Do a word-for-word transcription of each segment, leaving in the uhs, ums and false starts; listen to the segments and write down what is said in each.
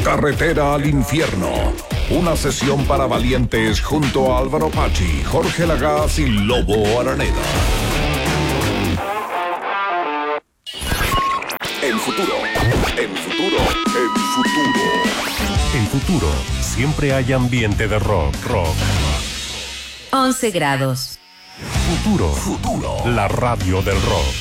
Carretera al Infierno. Una sesión para valientes junto a Álvaro Pachi, Jorge Lagaz y Lobo Araneda. El futuro, el futuro, el futuro. El futuro, siempre hay ambiente de rock, rock. once grados. Futuro, futuro, la radio del rock.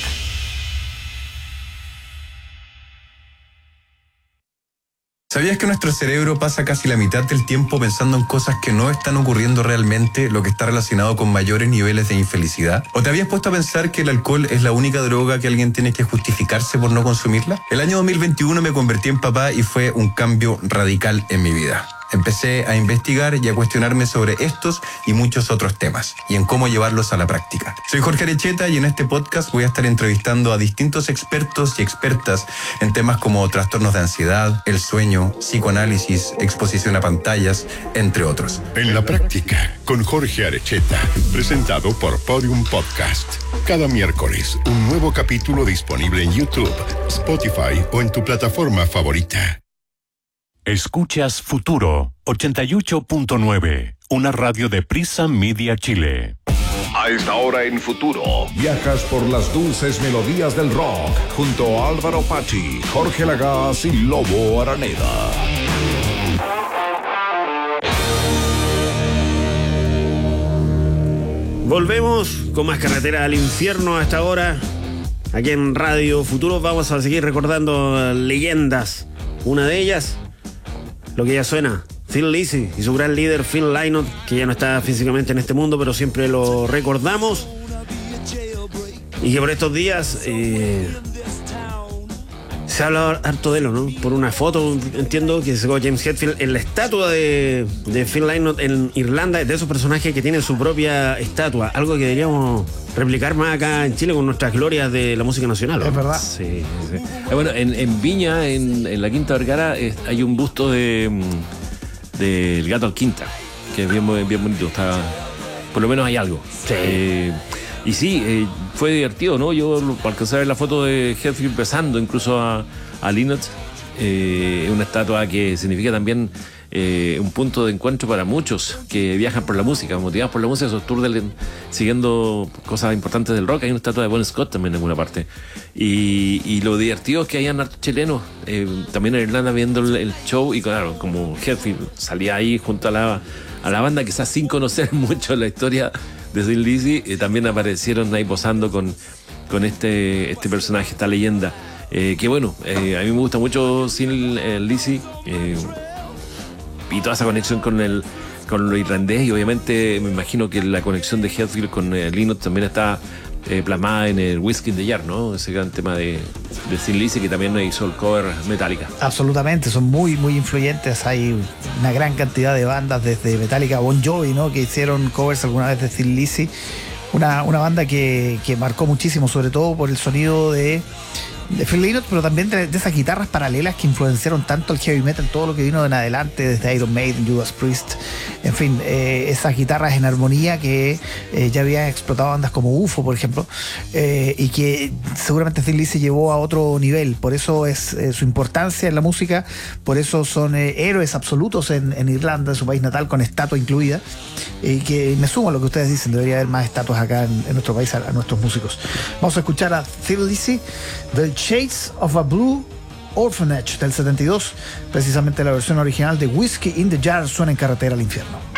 ¿Sabías que nuestro cerebro pasa casi la mitad del tiempo pensando en cosas que no están ocurriendo realmente, lo que está relacionado con mayores niveles de infelicidad? ¿O te habías puesto a pensar que el alcohol es la única droga que alguien tiene que justificarse por no consumirla? El año dos mil veintiuno me convertí en papá y fue un cambio radical en mi vida. Empecé a investigar y a cuestionarme sobre estos y muchos otros temas y en cómo llevarlos a la práctica. Soy Jorge Arecheta y en este podcast voy a estar entrevistando a distintos expertos y expertas en temas como trastornos de ansiedad, el sueño, psicoanálisis, exposición a pantallas, entre otros. En la práctica, con Jorge Arecheta, presentado por Podium Podcast. Cada miércoles, un nuevo capítulo disponible en YouTube, Spotify o en tu plataforma favorita. Escuchas Futuro ochenta y ocho punto nueve, una radio de Prisa Media Chile. A esta hora en Futuro, viajas por las dulces melodías del rock junto a Álvaro Pachi, Jorge Lagaz y Lobo Araneda. Volvemos con más Carretera al Infierno hasta ahora. Aquí en Radio Futuro vamos a seguir recordando leyendas. Una de ellas, lo que ya suena, Thin Lizzy y su gran líder Phil Lynott, que ya no está físicamente en este mundo, pero siempre lo recordamos. Y que por estos días eh, se habla harto de él, ¿no? Por una foto, entiendo, que sacó James Hetfield en la estatua de, de Phil Lynott en Irlanda, de esos personajes que tienen su propia estatua, algo que deberíamos replicar más acá en Chile con nuestras glorias de la música nacional, ¿no? Es verdad. Sí, sí. Eh, bueno, en, en Viña, en, en la Quinta Vergara, eh, hay un busto de del Gato Alquinta, que es bien, bien bonito. Está, por lo menos hay algo. Sí. Eh, y sí, eh, fue divertido, ¿no? Yo alcancé a ver la foto de Hetfield besando incluso a, a Lynott. Eh, una estatua que significa también eh, un punto de encuentro para muchos que viajan por la música, motivados por la música, esos tours del, siguiendo cosas importantes del rock. Hay una estatua de Bon Scott también en alguna parte. Y, y lo divertido es que hayan hartos chilenos eh, también en Irlanda viendo el, el show. Y claro, como Hetfield salía ahí junto a la, a la banda, quizás sin conocer mucho la historia de Thin Lizzy, eh, también aparecieron ahí posando con, con este, este personaje, esta leyenda. Eh, que bueno, eh, a mí me gusta mucho Thin Lizzy eh, y toda esa conexión con el con lo irlandés, y obviamente me imagino que la conexión de Hetfield con eh, Lynott también está eh, plasmada en el Whiskey in the Jar, ¿no? Ese gran tema de, de Thin Lizzy, que también hizo el cover Metallica. Absolutamente, son muy muy influyentes. Hay una gran cantidad de bandas, desde Metallica a Bon Jovi, ¿no?, que hicieron covers alguna vez de Thin Lizzy. Una, una banda que, que marcó muchísimo, sobre todo por el sonido de de Phil Lynott, pero también de, de esas guitarras paralelas que influenciaron tanto el heavy metal, todo lo que vino en adelante, desde Iron Maiden, Judas Priest, en fin, eh, esas guitarras en armonía que eh, ya habían explotado bandas como U F O, por ejemplo, eh, y que seguramente Thin Lizzy llevó a otro nivel. Por eso es eh, su importancia en la música, por eso son eh, héroes absolutos en, en Irlanda, en su país natal, con estatua incluida, y que me sumo a lo que ustedes dicen, debería haber más estatuas acá en, en nuestro país a, a nuestros músicos. Vamos a escuchar a Thin Lizzy del Shades of a Blue Orphanage del setenta y dos, precisamente la versión original de Whiskey in the Jar suena en Carretera al Infierno.